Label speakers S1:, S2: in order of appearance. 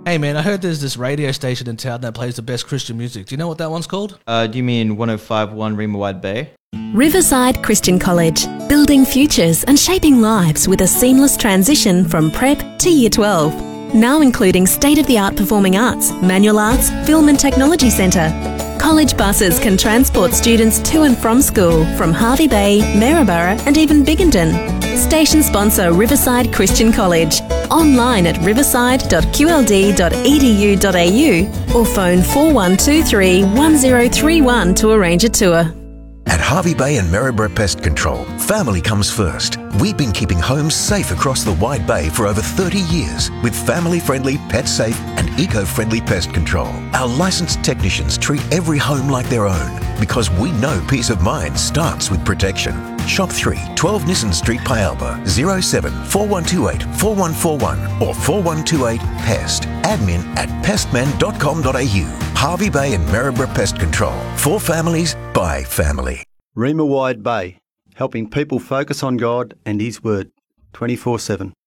S1: Hey man, I heard there's this radio station in town that plays the best Christian music. Do you know what that one's called?
S2: Do you mean 105.1 Rima Wide Bay?
S3: Riverside Christian College, building futures and shaping lives with a seamless transition from prep to Year 12. Now including state-of-the-art performing arts, manual arts, film and technology centre. College buses can transport students to and from school from Hervey Bay, Maryborough and even Binghamton. Station sponsor Riverside Christian College. Online at riverside.qld.edu.au or phone 4123 1031 to arrange a tour.
S4: At Hervey Bay and Maryborough Pest Control, family comes first. We've been keeping homes safe across the Wide Bay for over 30 years with family-friendly, pet-safe and eco-friendly pest control. Our licensed technicians treat every home like their own because we know peace of mind starts with protection. Shop 3, 12 Nissen Street, Pyalba, 07 4128 4141 or 4128 PEST. Admin at pestman.com.au. Hervey Bay and Maryborough Pest Control. For families, by family.
S5: Rima Wide Bay, helping people focus on God and His Word 24/7.